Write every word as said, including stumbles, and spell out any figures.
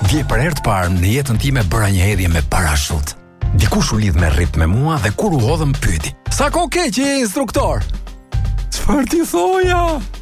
Dje për herë të parë në jetën time bëra një hedhje me parashut. Dikush u lidh me rrip me mua dhe kur u hodhëm pyeti: "Sa kohë ke që je instruktor?" "Çfarë ti thoja?"